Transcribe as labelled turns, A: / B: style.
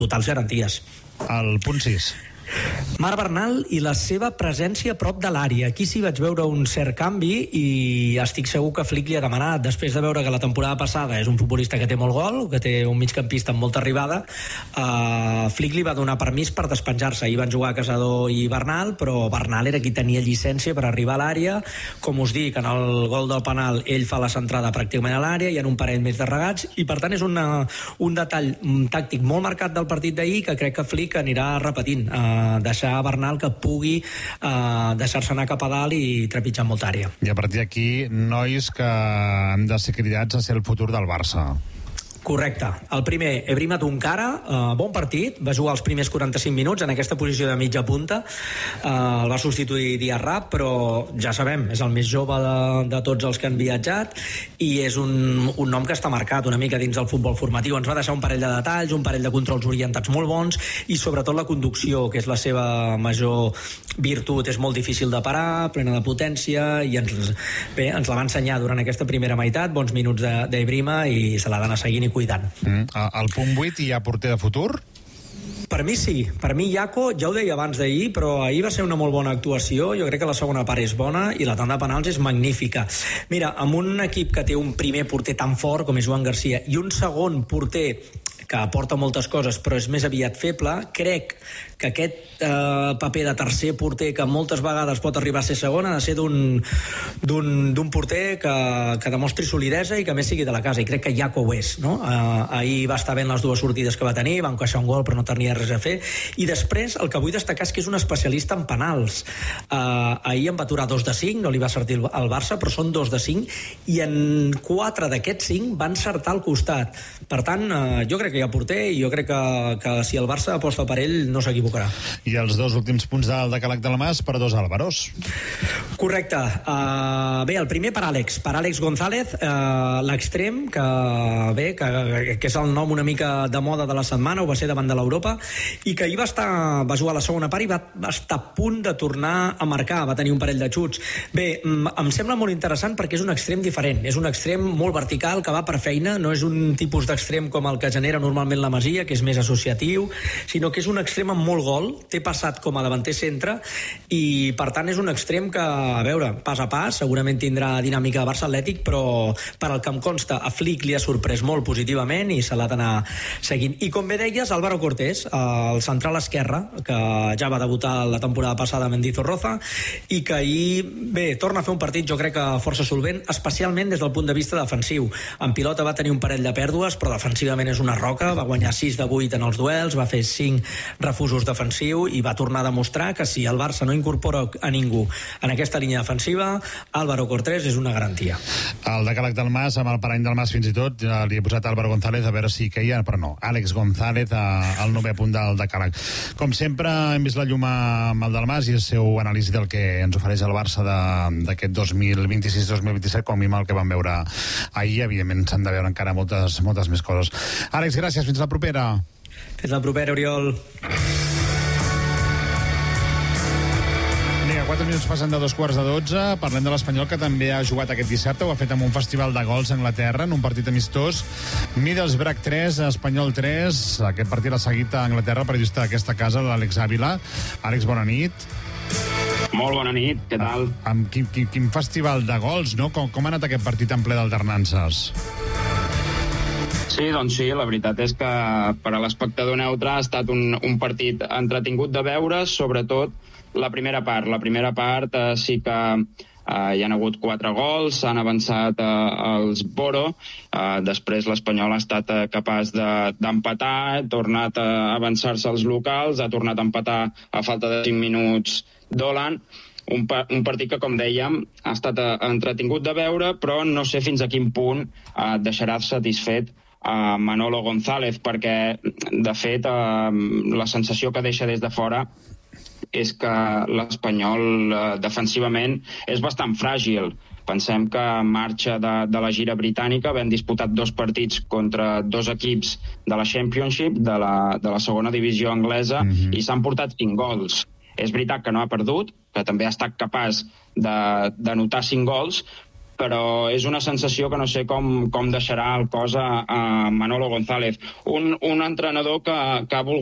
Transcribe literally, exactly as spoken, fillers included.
A: totals garanties.
B: El punt sis.
A: Marc Bernal i la seva presència a prop de l'àrea. Aquí sí vaig veure un cert canvi i estic segur que Flick li ha demanat, després de veure que la temporada passada és un futbolista que té molt gol, que té un migcampista amb molta arribada, uh, Flick li va donar permís per despenjar-se. Ahir van jugar Casador i Bernal, però Bernal era qui tenia llicència per arribar a l'àrea. Com us dic, en el gol del penal ell fa la centrada pràcticament a l'àrea, hi ha un parell més de regats i per tant és una, un detall un tàctic molt marcat del partit d'ahir que crec que Flick anirà repetint. Uh, deixar a Bernal que pugui uh, deixar-se anar cap a dalt i trepitjar molta àrea.
B: I a partir d'aquí, nois que han de ser cridats a ser el futur del Barça.
A: Correcte. El primer, Ebrima Tunkara, uh, bon partit, va jugar els primers quaranta-cinc minuts en aquesta posició de mitja punta, uh, el va substituir Diarrab, però ja sabem, és el més jove de, de tots els que han viatjat i és un, un nom que està marcat una mica dins del futbol formatiu. Ens va deixar un parell de detalls, un parell de controls orientats molt bons i sobretot la conducció, que és la seva major virtut. És molt difícil de parar, plena de potència i ens, bé, ens la va ensenyar durant aquesta primera meitat, bons minuts d'Ebrima i se l'ha d'anar seguint i cuidant.
B: Mm. Al punt vuit hi ha porter de futur?
A: Per mi sí, per mi Iaco, ja ho deia abans d'ahir, però ahir va ser una molt bona actuació, jo crec que la segona part és bona i la tanda de penals és magnífica. Mira, amb un equip que té un primer porter tan fort com és Joan Garcia i un segon porter que aporta moltes coses però és més aviat feble, crec que aquest eh, paper de tercer porter que moltes vegades pot arribar a ser segon ha de ser d'un d'un porter que, que demostri solidesa i que més sigui de la casa, i crec que Iaco ho és, no? Eh, ahir va estar ben les dues sortides que va tenir, va encaixar un gol però no tenia res a fer, i després el que vull destacar és que és un especialista en penals. Eh, ahir en va aturar dos de cinc, no li va sortir al Barça, però són dos de cinc i en quatre d'aquests cinc van encertar al costat. Per tant, eh, jo crec que hi ha porter i jo crec que, que si el Barça aposta per ell no s'equivocarà.
B: I els dos últims punts del decàleg de la Mas per dos Álvaros.
A: Correcte. Uh, bé, el primer per Àlex, per Àlex González, uh, l'extrem, que bé, que, que és el nom una mica de moda de la setmana, ho va ser davant de l'Europa, i que ahir va estar, va jugar a la segona part i va, va estar a punt de tornar a marcar, va tenir un parell de xuts. Bé, em sembla molt interessant perquè és un extrem diferent, és un extrem molt vertical que va per feina, no és un tipus d'extrem com el que genera normalment la Masia, que és més associatiu, sinó que és un extrem amb molt gol, té passat com a davanter centre i per tant és un extrem que, a veure, pas a pas segurament tindrà dinàmica de Barça Atlètic, però per al que em consta a Flick li ha sorprès molt positivament i se l'ha d'anar seguint. I com bé deies, Álvaro Cortés, el central esquerre, que ja va debutar la temporada passada a Mendizorroza i que ahir, bé, torna a fer un partit jo crec que força solvent, especialment des del punt de vista defensiu. En pilota va tenir un parell de pèrdues, però defensivament és una roca, va guanyar sis de vuit en els duels, va fer cinc refusos defensiu i va tornar a demostrar que si el Barça no incorpora a ningú en aquesta línia defensiva, Álvaro Cortés és una garantia.
B: El decàleg del Mas, amb el parany del Mas fins i tot, ja li he posat Álvaro González a veure si queia, però no, Àlex González al novè punt del decàleg. Com sempre hem vist la llum amb el del Mas i el seu anàlisi del que ens ofereix el Barça d'aquest dos mil vint-i-sis dos mil vint-i-set, com a mínim el que vam veure ahir. Evidentment s'han de veure encara moltes, moltes més coses. Àlex, gràcies, fins la propera.
A: Fins la propera, Oriol.
B: Vinga, quatre minuts passen de dos quarts de dotze. Parlem de l'Espanyol, que també ha jugat aquest dissabte. Ho ha fet amb un festival de gols a Anglaterra, en un partit amistós. Middlesbrough tres, Espanyol tres. Aquest partit l'ha seguit a Anglaterra, periodista d'aquesta casa, l'Àlex Ávila. Àlex, bona nit.
C: Molt bona nit, què tal?
B: Ah, amb quin, quin, quin festival de gols, no? Com, com ha anat aquest partit en ple d'alternances?
C: Sí, doncs sí, la veritat és que per a l'espectador neutre ha estat un, un partit entretingut de veure, sobretot la primera part. La primera part eh, sí que eh, hi ha hagut quatre gols, s'han avançat eh, els Boro, eh, després l'Espanyol ha estat eh, capaç d'empatar, de, ha tornat a avançar-se als locals, ha tornat a empatar a falta de cinc minuts Dolan. Un, pa un partit que, com dèiem, ha estat eh, entretingut de veure, però no sé fins a quin punt eh, deixarà satisfet a Manolo González, perquè de fet eh, la sensació que deixa des de fora és que l'Espanyol eh, defensivament és bastant fràgil. Pensem que marxa de, de la gira britànica, havent disputat dos partits contra dos equips de la Championship, de la, de la segona divisió anglesa, mm-hmm. i s'han portat cinc gols. És veritat que no ha perdut, que també ha estat capaç d'anotar cinc gols, però és una sensació que no sé com, com deixarà el cos a, a Manolo González. Un, un entrenador que, que ha volgut